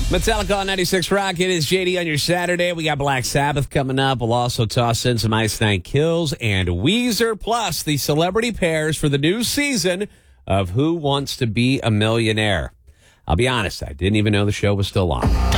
Metallica on 96 Rock. It is JD on your Saturday. We got Black Sabbath coming up. We'll also toss in some Ice Nine Kills and Weezer, plus the celebrity pairs for the new season of Who Wants to Be a Millionaire. I'll be honest, I didn't even know the show was still on.